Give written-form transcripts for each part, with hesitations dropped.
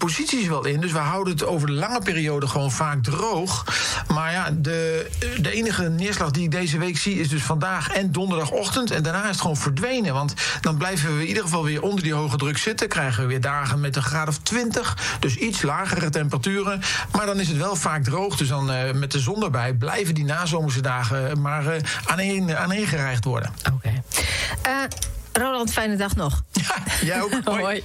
posities wel in. Dus we houden het over de lange periode gewoon vaak droog. Maar ja, de enige neerslag die ik deze week zie is dus vandaag en donderdagochtend. En daarna is het gewoon verdwenen. Want dan blijven we in ieder geval weer onder die hoge druk zitten. Krijgen we weer dagen met een graad of 20. Dus iets lagere temperaturen. Maar dan is het wel vaak droog. Dus dan met de zon erbij blijven die nazomerse dagen maar aaneengereigd worden. Oké. Roland, fijne dag nog. Ja, jij ook. Hoi.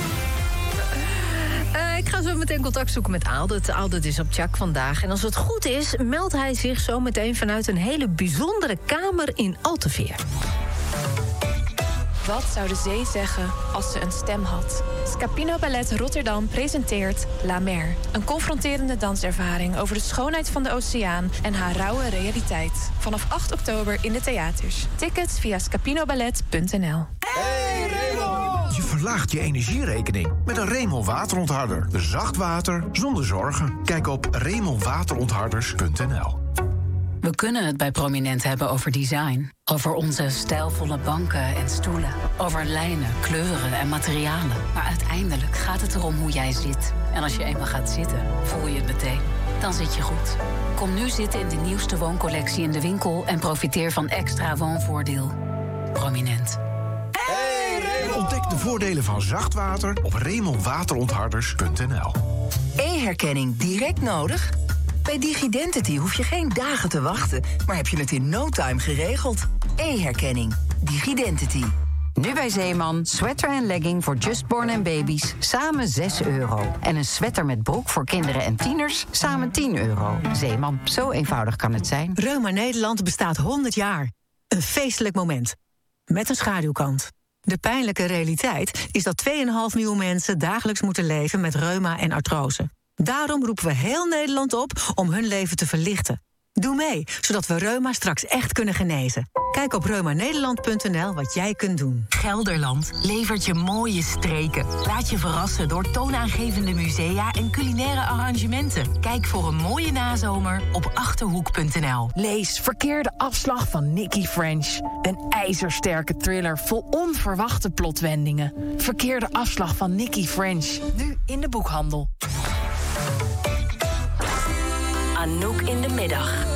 Ik ga zo meteen contact zoeken met Aaldet. Aaldet is op Tjak vandaag. En als het goed is, meldt hij zich zo meteen vanuit een hele bijzondere kamer in Alteveer. Wat zou de zee zeggen als ze een stem had? Scapino Ballet Rotterdam presenteert La Mer. Een confronterende danservaring over de schoonheid van de oceaan en haar rauwe realiteit. Vanaf 8 oktober in de theaters. Tickets via scapinoballet.nl. Hey Raymond! Je verlaagt je energierekening met een Raymond waterontharder. Zacht water zonder zorgen. Kijk op RaymondWaterontharders.nl. We kunnen het bij Prominent hebben over design. Over onze stijlvolle banken en stoelen. Over lijnen, kleuren en materialen. Maar uiteindelijk gaat het erom hoe jij zit. En als je eenmaal gaat zitten, voel je het meteen. Dan zit je goed. Kom nu zitten in de nieuwste wooncollectie in de winkel... en profiteer van extra woonvoordeel. Prominent. Ontdek de voordelen van zacht water op RaymondWaterontharders.nl. E-herkenning direct nodig? Bij Digidentity hoef je geen dagen te wachten, maar heb je het in no time geregeld. E-herkenning. Digidentity. Nu bij Zeeman, sweater en legging voor justborn en baby's, samen €6. En een sweater met broek voor kinderen en tieners, samen €10. Zeeman, zo eenvoudig kan het zijn. Reuma Nederland bestaat 100 jaar. Een feestelijk moment. Met een schaduwkant. De pijnlijke realiteit is dat 2,5 miljoen mensen dagelijks moeten leven met reuma en artrose. Daarom roepen we heel Nederland op om hun leven te verlichten. Doe mee, zodat we reuma straks echt kunnen genezen. Kijk op reumanederland.nl wat jij kunt doen. Gelderland levert je mooie streken. Laat je verrassen door toonaangevende musea en culinaire arrangementen. Kijk voor een mooie nazomer op Achterhoek.nl. Lees Verkeerde afslag van Nicky French. Een ijzersterke thriller vol onverwachte plotwendingen. Verkeerde afslag van Nicky French. Nu in de boekhandel. Anouk in de middag.